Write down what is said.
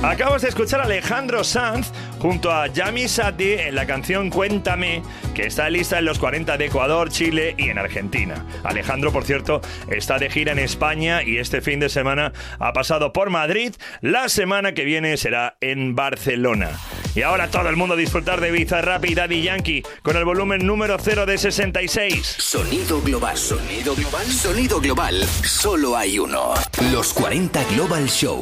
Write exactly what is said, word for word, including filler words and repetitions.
Acabas de escuchar a Alejandro Sanz junto a Yami Sati en la canción Cuéntame, que está lista en los cuarenta de Ecuador, Chile y en Argentina. Alejandro, por cierto, está de gira en España y este fin de semana ha pasado por Madrid. La semana que viene será en Barcelona. Y ahora todo el mundo a disfrutar de Bizarrap y Daddy Yankee con el volumen número cero de sesenta y seis. Sonido global, sonido global, sonido global. Solo hay uno. Los cuarenta Global Show.